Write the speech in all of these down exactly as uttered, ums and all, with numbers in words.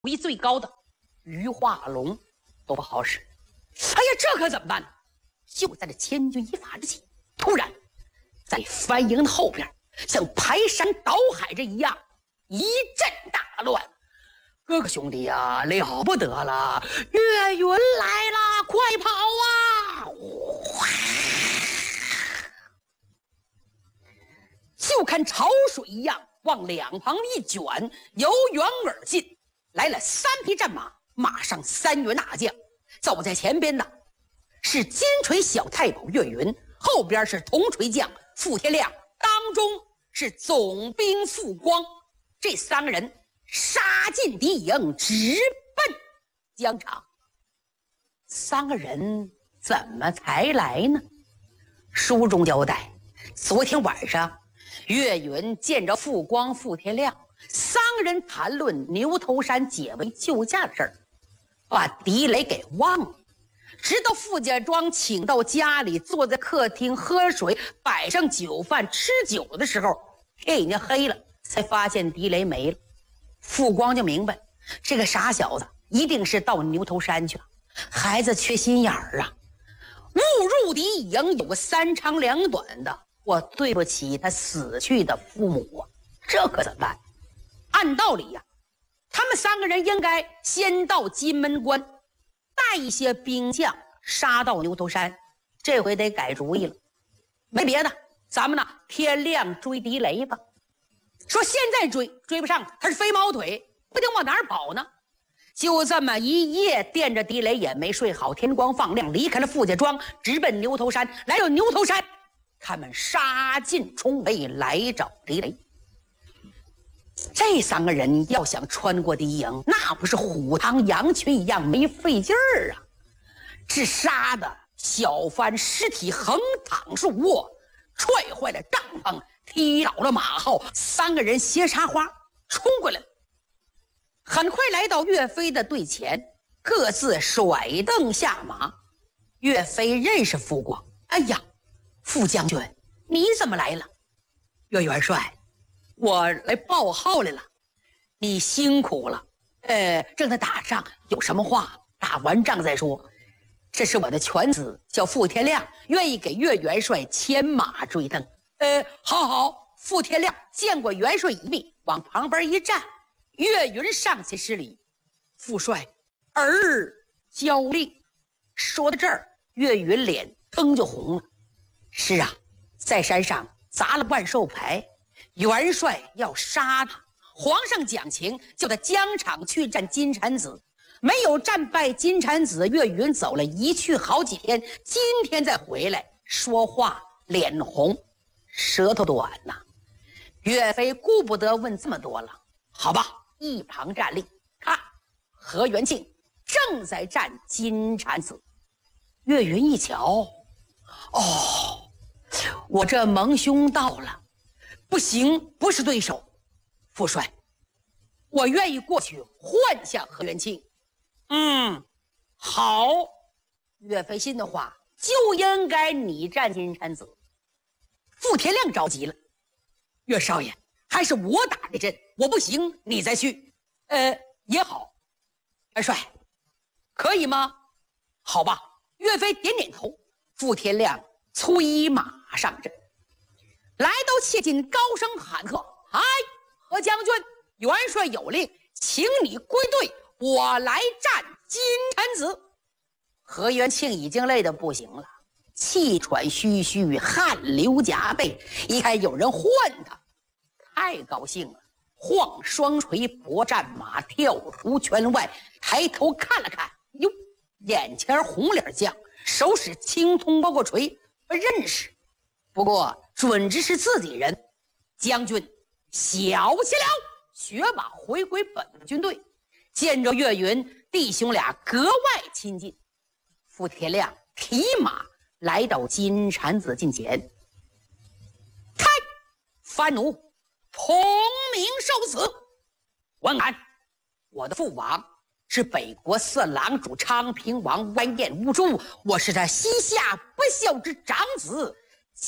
威最高的鱼化龙都不好使。哎呀，这可怎么办呢？就在这千钧一发之际，突然在番营的后边，像排山倒海这一样，一阵大乱。哥哥兄弟呀，了不得了！岳云来了，快跑啊！就看潮水一样往两旁一卷，由远而近，来了三匹战马，马上三员大将。走在前边的是金锤小太保岳云，后边是铜锤将傅天亮，当中是总兵傅光。这三个人杀进敌营，直奔疆场。三个人怎么才来呢？书中交代，昨天晚上岳云见着傅光、傅天亮，三个人谈论牛头山解围救驾的事儿，把狄雷给忘了。直到傅家庄请到家里，坐在客厅喝水，摆上酒饭吃酒的时候，天已经黑了，才发现狄雷没了。傅光就明白，这个傻小子一定是到牛头山去了。孩子缺心眼儿啊，误入敌营，有个三长两短的，我对不起他死去的父母啊，这可怎么办？按道理呀、啊，他们三个人应该先到金门关，带一些兵将杀到牛头山。这回得改主意了，没别的，咱们呢天亮追狄雷吧。说现在追追不上他，他是飞毛腿，不定往哪儿跑呢。就这么一夜惦着狄雷也没睡好，天光放亮，离开了傅家庄，直奔牛头山。来到牛头山，他们杀进重围来找狄雷。这三个人要想穿过敌营，那不是虎堂羊群一样没费劲儿啊！只杀的小番尸体横躺竖卧，踹坏了帐篷，踢倒了马号，三个人斜插花冲过来了。很快来到岳飞的队前，各自甩蹬下马。岳飞认识傅光，哎呀，傅将军，你怎么来了？岳元帅，我来报号来了，你辛苦了。呃，正在打仗，有什么话打完仗再说。这是我的犬子，叫傅天亮，愿意给岳元帅牵马追灯。呃，好好。傅天亮见过元帅一面，往旁边一站。岳云上前施礼：“傅帅，儿交令。”说到这儿，岳云脸腾就红了。是啊，在山上砸了万寿牌，元帅要杀他，皇上讲情，叫他疆场去战金蝉子，没有战败金蝉子，岳云走了一去好几天，今天再回来，说话脸红，舌头短呐、啊。岳飞顾不得问这么多了，好吧，一旁站立，看何元庆正在战金蝉子。岳云一瞧，哦，我这盟兄到了，不行，不是对手。傅帅，我愿意过去换下何元庆。嗯，好。岳飞心的话，就应该你战金蝉子。傅天亮着急了，岳少爷，还是我打这阵，我不行，你再去。呃，也好。元帅，可以吗？好吧。岳飞点点头。傅天亮催马上阵，来到切近，高声喊喝：“嗨，何将军，元帅有令，请你归队，我来战金蝉子。”何元庆已经累得不行了，气喘吁吁，汗流浃背。一看有人唤他，太高兴了，晃双锤拨战马，跳出圈外，抬头看了看，哟，眼前红脸将手使青铜包裹锤，不认识，不过准知是自己人。将军小心了，学马回归本的军队。见着岳云，弟兄俩格外亲近。傅天亮提马来到金蝉子近前，开，番奴同名受死。文安，我的父王是北国色狼主昌平王完颜乌珠，我是他膝下不孝之长子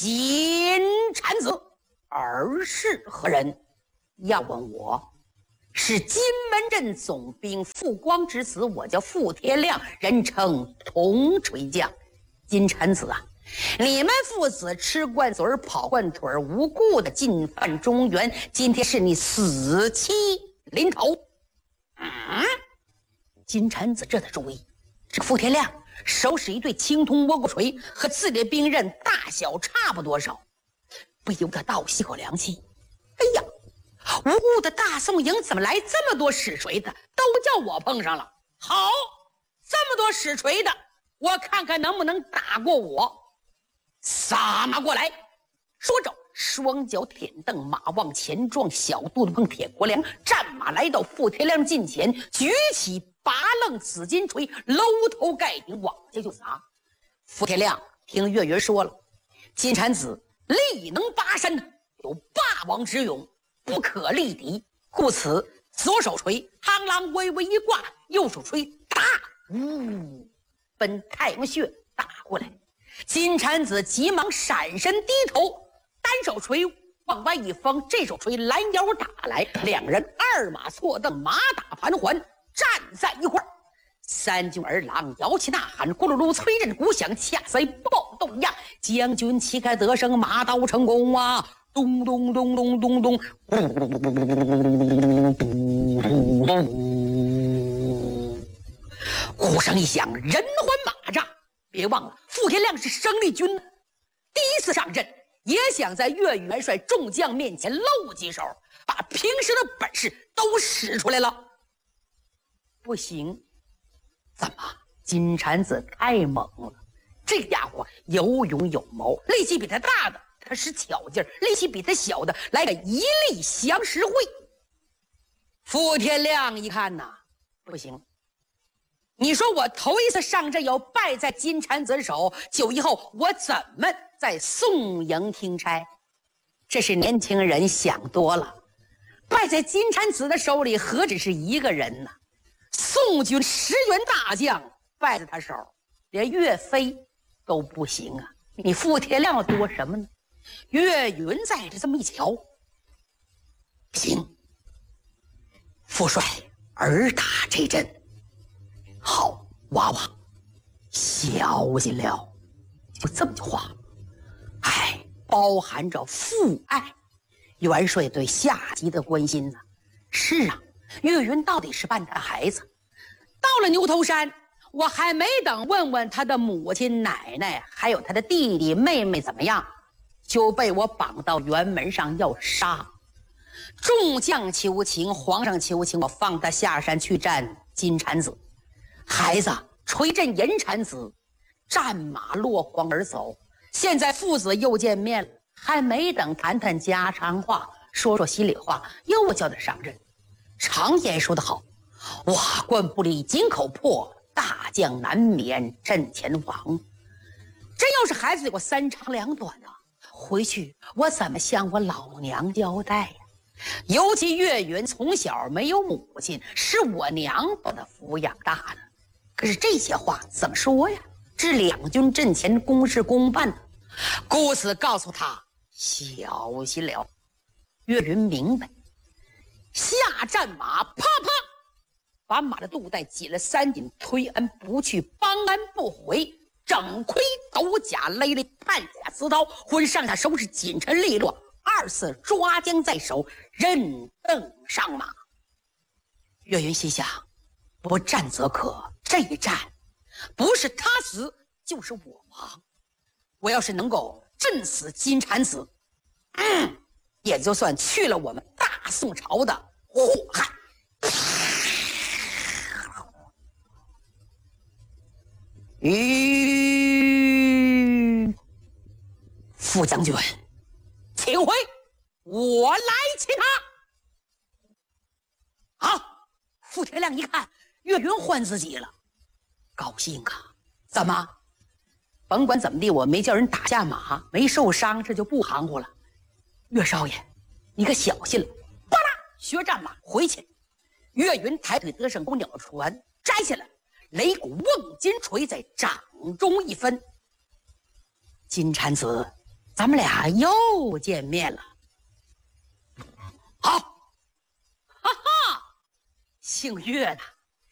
金蝉子。儿是何人？要问我， 是金门镇总兵傅光之子，我叫傅天亮，人称铜锤匠。金蝉子啊，你们父子吃惯嘴跑惯腿，无故的进犯中原，今天是你死期临头。嗯，金蝉子这才注意，这个傅天亮手使一对青铜倭骨锤，和自己的兵刃大小差不多少，不由得倒吸口凉气。哎呀，无故的大宋营怎么来这么多使锤的？都叫我碰上了。好，这么多使锤的，我看看能不能打过我。撒马过来！说着，双脚舔蹬，马往前撞，小肚子碰铁国梁，战马来到傅天亮近前，举起拔楞紫金锤，搂头盖顶往下就砸。傅天亮听岳云说了，金蝉子力能拔山，有霸王之勇，不可力敌，故此左手锤螳螂微微一挂，右手锤打，呜，奔太阳穴打过来。金蝉子急忙闪身低头，单手锤往外一放，这手锤拦腰打来，两人二马错蹬，马打盘环，站在一块儿。三军儿郎摇旗呐喊，咕噜噜催阵鼓响，恰似暴动样。将军旗开得胜，马到成功啊！咚咚咚咚咚咚，鼓声一响，人环马扎。别忘了，傅天亮是生力军，第一次上阵，也想在岳元帅众将面前露几手，把平时的本事都使出来了。不行，怎么？金蝉子太猛了，这个家伙有勇有谋，力气比他大的他使巧劲儿，力气比他小的来个一力降十会。傅天亮一看呐，不行。你说我头一次上阵要败在金蝉子手，就以后我怎么在宋营听差？这是年轻人想多了，败在金蝉子的手里何止是一个人呢？宋军十员大将败在他手，连岳飞都不行啊！你傅天亮要多什么呢？岳云在这这么一瞧，不行，傅帅儿打这阵。好，娃娃，小心了。就这么句话，哎，包含着父爱，元帅对下级的关心呢、啊。是啊，岳云到底是半大孩子，到了牛头山，我还没等问问他的母亲、奶奶，还有他的弟弟、妹妹怎么样，就被我绑到辕门上要杀。众将求情，皇上求情，我放他下山去战金蝉子。孩子锤阵银蝉子，战马落荒而走。现在父子又见面了，还没等谈谈家常话，说说心里话，又叫他上阵。常言说得好，瓦罐不离井口破，大将难免阵前亡。真要是孩子有个三长两短啊，回去我怎么向我老娘交代呀？尤其岳云从小没有母亲，是我娘把他抚养大的。可是这些话怎么说呀？这两军阵前公事公办的，故此告诉他小心了。岳云明白，下战马，啪啪把马的肚带紧了三紧，推鞍不去，帮鞍不回，整盔斗甲累累，半甲刺刀，浑上下收拾紧沉利落，二次抓将在手，任登上马。岳云心想，不战则可，这一战不是他死就是我亡。我要是能够震死金蝉子，嗯，也就算去了我们大宋朝的祸害。吁，副将军，请回，我来擒他。好，傅天亮一看岳云换自己了，高兴啊！怎么？甭管怎么地，我没叫人打下马，没受伤，这就不含糊了。岳少爷，你可小心了！哗啦，学战马回去。岳云抬腿得胜弓鸟船摘下来，擂鼓瓮金锤在掌中一分。金蝉子，咱们俩又见面了。好，哈哈！ 姓岳的